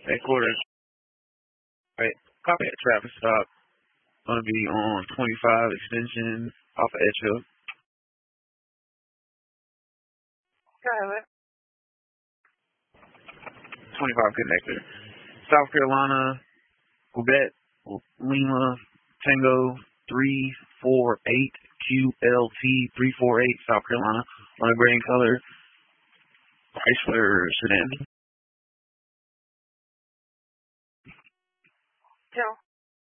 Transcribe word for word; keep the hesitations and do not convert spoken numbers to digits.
Hey, quarter. Right. Copy at traffic stop. Gonna be on twenty-five extension off of Edgehill. Tyler. twenty-five connector. South Carolina, Quebec, Lima, Tango, three four eight, Q L T, three four eight, South Carolina, on a gray color, Chrysler sedan.